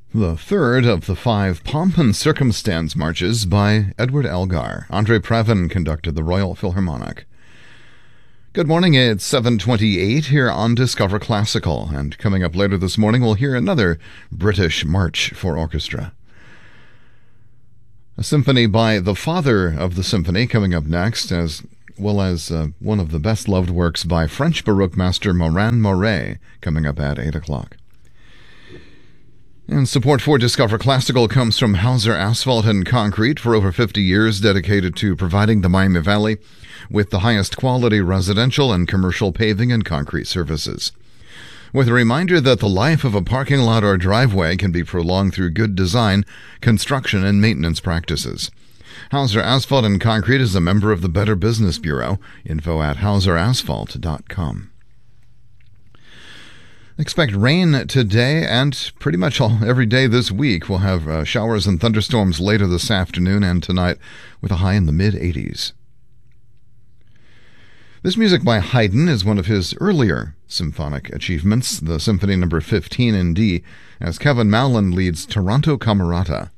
The third of the 5 Pomp and Circumstance marches by Edward Elgar. Andre Previn conducted the Royal Philharmonic. Good morning, it's 7:28 here on Discover Classical, and coming up later this morning we'll hear another British march for orchestra. A symphony by the father of the symphony coming up next, as well as one of the best-loved works by French Baroque master Morin Moret coming up at 8 o'clock. And support for Discover Classical comes from Hauser Asphalt and Concrete, for over 50 years dedicated to providing the Miami Valley with the highest quality residential and commercial paving and concrete services. With a reminder that the life of a parking lot or driveway can be prolonged through good design, construction, and maintenance practices. Hauser Asphalt and Concrete is a member of the Better Business Bureau. Info at hauserasphalt.com. Expect rain today and pretty much every day this week. We'll have showers and thunderstorms later this afternoon and tonight with a high in the mid-80s. This music by Haydn is one of his earlier symphonic achievements, the Symphony No. 15 in D, as Kevin Mallon leads Taranto Camerata.